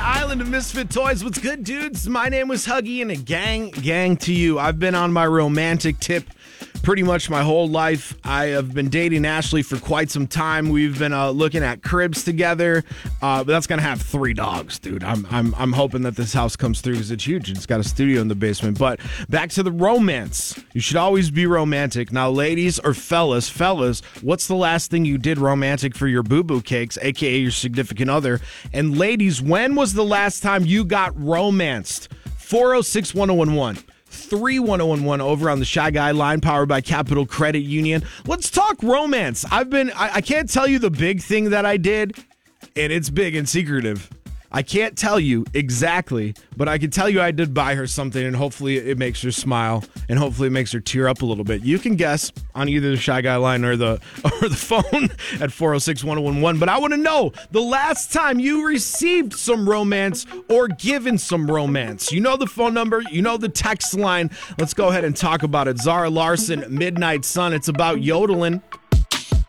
island of misfit toys. What's good, dudes? My name was Huggy, and a gang to you. I've been on my romantic tip pretty much my whole life. I have been dating Ashley for quite some time. We've been looking at cribs together, but that's gonna have 3 dogs, dude. I'm hoping that this house comes through because it's huge. It's got a studio in the basement. But back to the romance. You should always be romantic. Now, ladies or fellas, what's the last thing you did romantic for your boo-boo cakes, aka your significant other? And ladies, when was the last time you got romanced? 406-1011. 31011 over on the Shy Guy line, powered by Capital Credit Union. Let's talk romance. I can't tell you the big thing that I did, and it's big and secretive. I can't tell you exactly, but I can tell you I did buy her something, and hopefully it makes her smile, and hopefully it makes her tear up a little bit. You can guess on either the Shy Guy line or the phone at 406-1011. But I want to know the last time you received some romance or given some romance. You know the phone number, you know the text line. Let's go ahead and talk about it. Zara Larson, Midnight Sun. It's about yodeling.